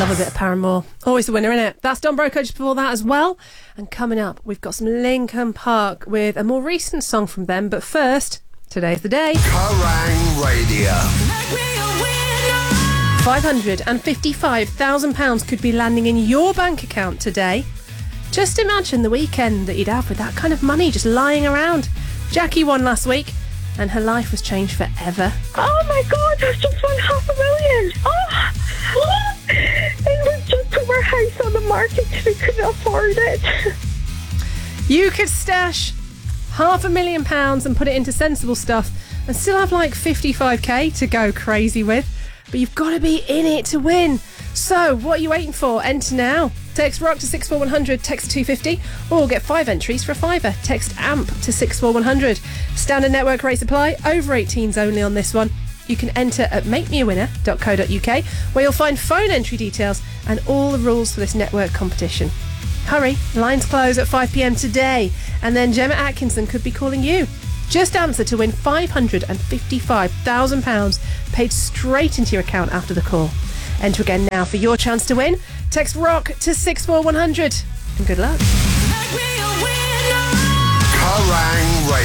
Love a bit of Paramore. Always the winner, innit? That's Don Broco just before that as well. And coming up, we've got some Linkin Park with a more recent song from them. But first, today's the day. Kerrang Radio. £555,000 could be landing in your bank account today. Just imagine the weekend that you'd have with that kind of money just lying around. Jackie won last week, and her life was changed forever. Oh my God, I've just won $500,000. Oh, it was just put our house on the market because we couldn't afford it. You could stash £500,000 and put it into sensible stuff and still have like 55k to go crazy with. But you've got to be in it to win. So, what are you waiting for? Enter now. Text ROCK to 64100, text 250, or get 5 entries for a £5. Text AMP to 64100. Standard network rates apply. Over 18s only on this one. You can enter at makemeawinner.co.uk, where you'll find phone entry details and all the rules for this network competition. Hurry, lines close at 5pm today, and then Gemma Atkinson could be calling you. Just answer to win £555,000 paid straight into your account after the call. Enter again now for your chance to win. Text ROCK to 64100. And good luck. Kerrang Radio.